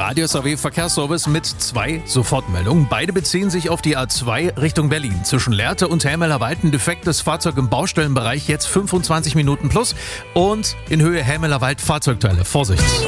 Radio SAW Verkehrsservice mit 2 Sofortmeldungen. Beide beziehen sich auf die A2 Richtung Berlin. Zwischen Lehrte und Helmelerwald ein defektes Fahrzeug im Baustellenbereich, jetzt 25 Minuten plus. Und in Höhe Helmelerwald Fahrzeugteile. Vorsicht!